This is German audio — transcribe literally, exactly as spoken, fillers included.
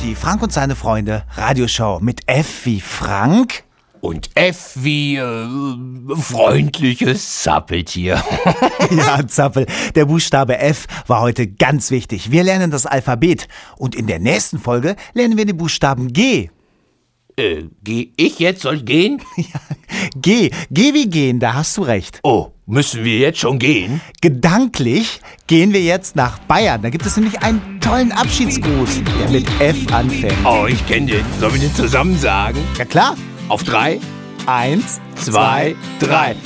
Die Frank und seine Freunde Radioshow mit F wie Frank. Und F wie äh, freundliches Zappeltier. Ja, Zappel, der Buchstabe F war heute ganz wichtig. Wir lernen das Alphabet und in der nächsten Folge lernen wir den Buchstaben G. Äh, geh ich jetzt soll gehen? Ja, G, G wie gehen, da hast du recht. Oh, müssen wir jetzt schon gehen? Gedanklich gehen wir jetzt nach Bayern. Da gibt es nämlich einen tollen Abschiedsgruß, der mit F anfängt. Oh, ich kenne den. Sollen wir den zusammen sagen? Ja klar. Auf drei? Eins, Zwei, drei.